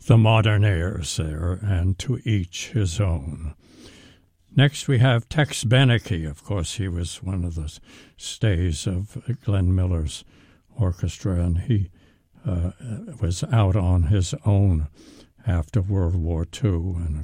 the modern airs there, and To Each His Own. Next we have Tex Beneke. Of course, he was one of the stays of Glenn Miller's orchestra, and he was out on his own after World War II, and